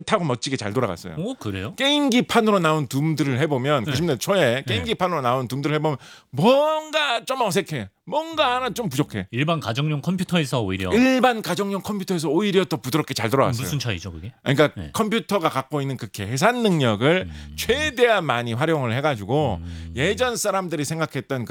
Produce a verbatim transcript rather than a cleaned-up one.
좋다고 멋지게 잘 돌아갔어요. 오 그래요? 게임기판으로 나온 둠들을 해보면 네. 구십 년대 초에 네. 게임기판으로 나온 둠들을 해보면 뭔가 좀 어색해. 뭔가 하나 좀 부족해. 일반 가정용 컴퓨터에서 오히려 일반 가정용 컴퓨터에서 오히려 더 부드럽게 잘 돌아갔어요. 무슨 차이죠 그게? 그러니까 네. 컴퓨터가 갖고 있는 그 계산 능력을 음. 최대한 많이 활용을 해가지고 음. 예전 사람들이 생각했던